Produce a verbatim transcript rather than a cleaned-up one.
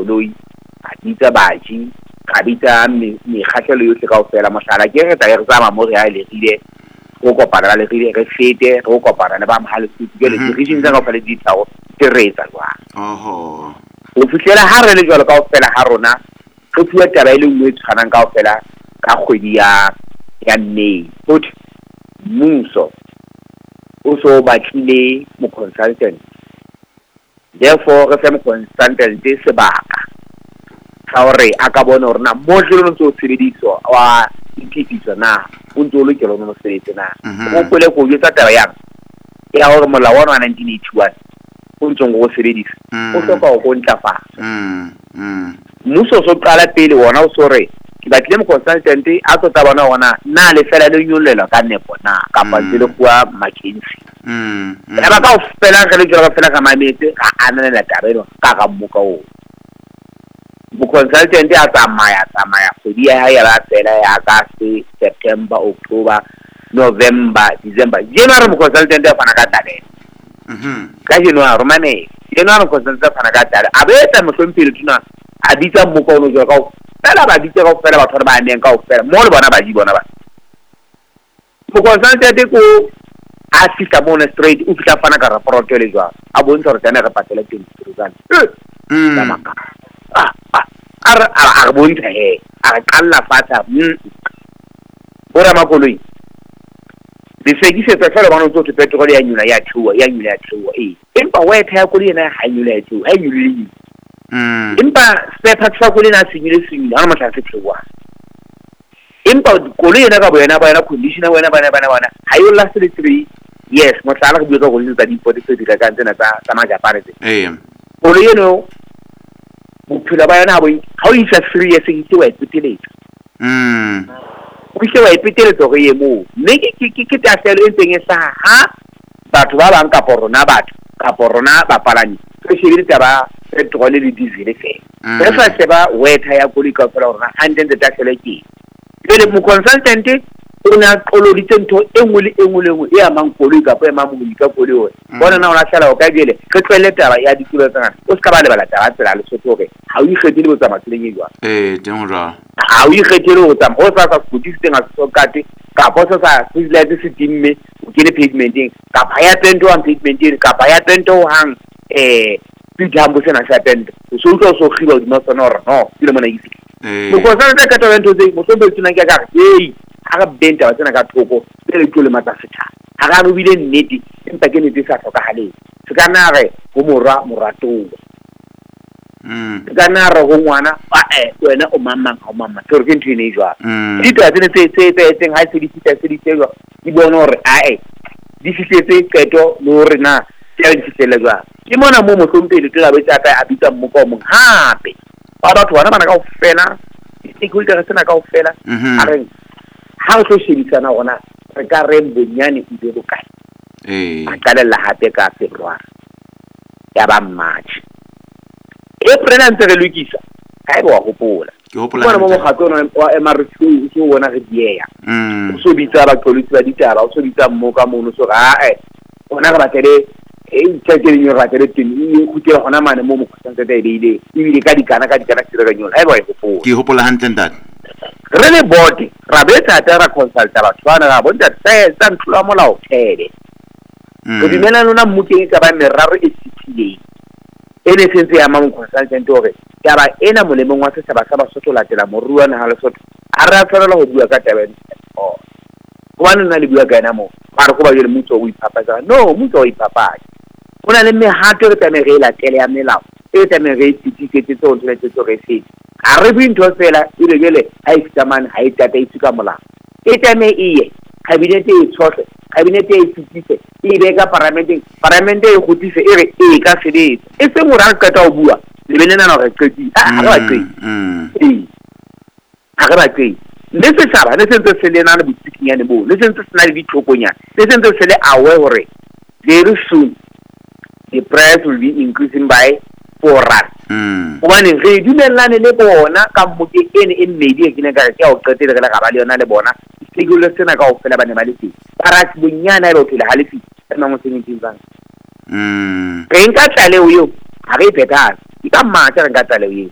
makoloi a bitsa baji ka bitsa mekgatlhelo yotlhe kaofela mohlala ke re tla re tsama mo re a legile go kopana le legile re fete go kopana le ba Mhalefuthu ke le division tsa kaofela di tlago ke retsa jwang oho o fihlela ha re le jwalo kaofela ha rona re fiwa taba ile nngwe tshwanang kaofela ka kgwedi ya ya May but mmuso o so batlile mo consultant therefore re fe mo consultant sebaka sa hore a ka bona hore na mo jelo ntse o sebediswa wa ikitisa na o ntse o le ke lo mo sebetsa na o pele go yetsa taba yang ya hore molao wa nineteen eighty-one o ntse go sebedisa o hloka go ntlafatsa mmuso so qala pele wona o sore ke batlile mo consultant a tsotsa bona ona na le fela le nyollela ka nepo na ka pa le kwa McKinsey mm ya ba ka o fela re le jwa fela ka mametse ka anela tabelo ka ka mmuka o mo consultant a tsamaya tsamaya kgwedi ya ya ba fela ya ka se September October November December January mo consultant a fana ka tabelo mhm ka January romane January consultant a fana ka tabelo abeta mo hlompile tuna a ditsa mmuka o jwa ka fela ba ditse go fela batho ba neng ka go fela mo le bona ba di bona ba mo consultant ko a fitla mo na straight o fitla fana ka report le jwa a bontsha re tsena re patela twenty thousand mm ah ah ara ara bontsha he ara kalla fata mm ora makoloi di sekisetsa fela bana o tso petrol ya nyula ya thuwa ya nyula ya thuwa eh empa wetha ya koloi na ha nyula ya thuwa ha nyula mm impa spare parts fa kole na senyile senyile ha motla se tsewa impa koloi ena ka boena ba ena conditioner wena bana bana bana ha yo last three years motla ka buka go le tsa dipoti tse di ka tsena tsa tsa majapare tse eh koloi eno bophelo ba yona bo ha o isa three years e tsewa e peteletsa mm o se wa ipeteletsa go ye mo ne ke ke ke ta selo e tseng e sa ha batho ba bang ka porona batho ka porona ba palani se shebile taba petrol le diesel fe re fa se ba wetha ya koloi ka fela rona hundred ta sele ke le mo consultant o na qoloditse ntho e nngwe le e nngwe le nngwe e amang koloi ka pa ema mo ka koloi o bona na ona sala o ka jele ke tlwele taba ya ditulo tsana o ska ba le bala taba tsela le sotho re ha o ikgethile bo tsama tseleng e jwa eh teng ra ha o ikgethile o tsama o sa sa skutiste nga sokate ka bo sa sa le se timme o ke le pigmenting ka ba ya twenty one pigmenting ka ba ya twenty hang eh pithambo sena sa tente so o tlo so khiba di masana ora no ile mona isi mo ko sa ka ka tento tse mo so be tsena ke ka hey aga benta wa tsena ka thoko le tlo le mata setha aga no bile nnete empa ke nete sa tlhoka hale se kana re go morwa morato mm kana re go ngwana ba eh wena o mamma o mamma ke re ke ntine jwa di twa tsene tse tse tse tse ha se di fita se di tsego di bona hore a eh di fitetse keto lo rena ya di fitela jwa ke mona mo mo hlompele tla be tsa ka a bitsa mmoka mo hape ba batho bana bana ka o fela e go ka tsena ka o fela a re ha o shebisana gona re ka re bonyane e be go kae eh a ka la hape ka February ya ba March April ntse re lokisa ka e bo go pola ke hopola bona mo gato no wa emergency se wona re diea mm so bitsa ba polisi ba ditaba o so bitsa mmoka mo no so ga eh ona ga batele e tsetse le nyo ratele tini e khutela gona mane mo mo tsantse tsa ile ile ka dikana ka dikana tsira ga nyola ha ba e go pola ke hopola hantle ntate re le body ra betsa ta ra consult ba tswana ga bonta tsa tsa ntlo molao tshele go dimela lona mmukeng ka ba meraro e sitile ene sentse ya mamu consultant ore ya ba ena molemong wa se sa ba sa ba sotho latela morua na ha le sotho a ra tshwana go bua ka tabeng oh bona na le bua ka ena mo ba re go ba le mutso o ipapatsa no mutso o ipapatsa bona le mehato re tame re latela ya melao e tame re titiketse tso ntse tso re se a re binto fela ile gele ha itamane ha itata itsika mola e tame iye cabinet e tsohle cabinet e tsitse e be ka parliament parliament e khutise e re e ka sebetsa e se mo ra ka ta o bua le benena na re qeti a ga ba qeti e a ga ba qeti le se saba le sentse se le na le butikinyane bo le sentse se na le ditlokonya le sentse se le awe hore very soon the price will be increasing by four rand mm one re dumellane le bona ka mmoke ene e mmedi e kine ka re ya o qetele ga ba le yona le bona segolo sena ka o fela bane ba le tsi para bunyana e rotlile ha le fi tsena mo senyetsing tsang mm re nka tlale o yo ha re pheta ka matla re nka tlale o yo